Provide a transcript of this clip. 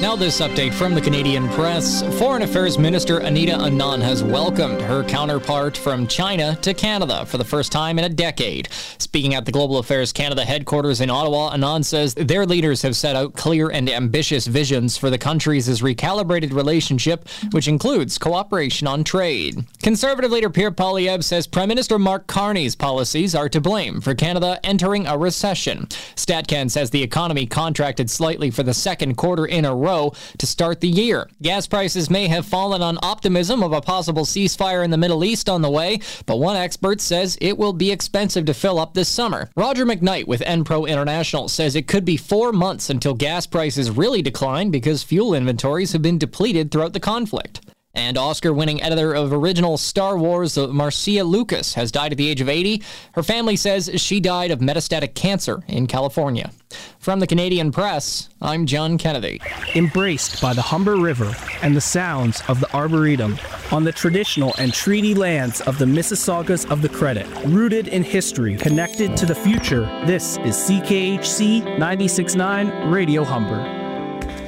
Now this update from the Canadian Press. Foreign Affairs Minister Anita Anand has welcomed her counterpart from China to Canada for the first time in a decade. Speaking at the Global Affairs Canada headquarters in Ottawa, Anand says their leaders have set out clear and ambitious visions for the countries' recalibrated relationship, which includes cooperation on trade. Conservative leader Pierre Poilievre says Prime Minister Mark Carney's policies are to blame for Canada entering a recession. StatCan says the economy contracted slightly for the second quarter in a row to start the year. Gas prices may have fallen on optimism of a possible ceasefire in the Middle East on the way, but one expert says it will be expensive to fill up this summer. Roger McKnight with Enpro International says it could be 4 months until gas prices really decline because fuel inventories have been depleted throughout the conflict. And Oscar-winning editor of original Star Wars, Marcia Lucas, has died at the age of 80. Her family says she died of metastatic cancer in California. From the Canadian Press, I'm John Kennedy. Embraced by the Humber River and the sounds of the Arboretum, on the traditional and treaty lands of the Mississaugas of the Credit, rooted in history, connected to the future, this is CKHC 96.9 Radio Humber.